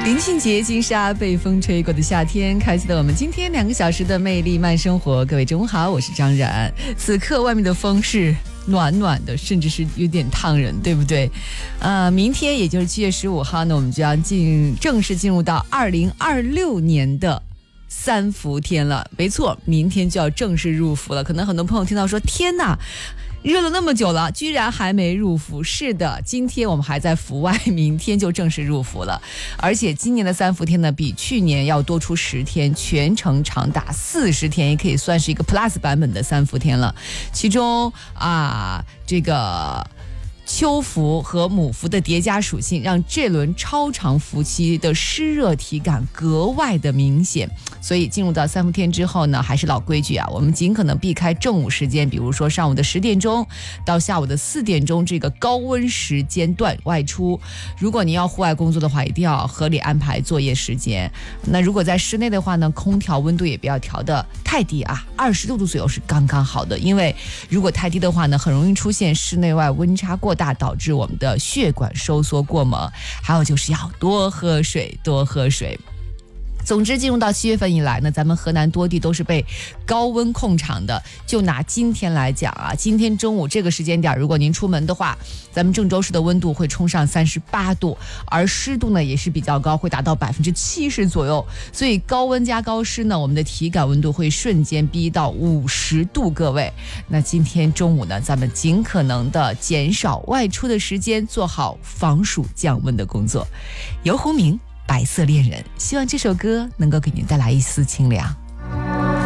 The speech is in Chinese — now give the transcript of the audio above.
林俊杰、金莎被风吹过的夏天，开启了我们今天2个小时的魅力慢生活。各位中午好，我是张冉。此刻外面的风是暖暖的，甚至是有点烫人，对不对？明天也就是7月15号呢，我们就要正式进入到2026年的3伏天了。没错，明天就要正式入伏了。可能很多朋友听到说，天哪，热了那么久了，居然还没入伏。是的，今天我们还在伏外，明天就正式入伏了。而且今年的3伏天呢，比去年要多出10天，全程长达40天，也可以算是一个 Plus 版本的3伏天了。其中这个秋伏和母伏的叠加属性，让这轮超长伏期的湿热体感格外的明显。所以进入到3伏天之后呢，还是老规矩啊，我们尽可能避开正午时间，比如说上午的10点钟到下午的4点钟这个高温时间段外出。如果你要户外工作的话，一定要合理安排作业时间。那如果在室内的话呢，空调温度也不要调得太低啊，20度左右是刚刚好的。因为如果太低的话呢，很容易出现室内外温差过大，导致我们的血管收缩过猛。还有就是要多喝水，多喝水。总之，进入到7月份以来呢，咱们河南多地都是被高温控场的。就拿今天来讲啊，今天中午这个时间点，如果您出门的话，咱们郑州市的温度会冲上38度，而湿度呢也是比较高，会达到70%左右。所以高温加高湿呢，我们的体感温度会瞬间逼到50度。各位，那今天中午呢，咱们尽可能的减少外出的时间，做好防暑降温的工作。游鸿明，白色恋人，希望这首歌能够给您带来一丝清凉。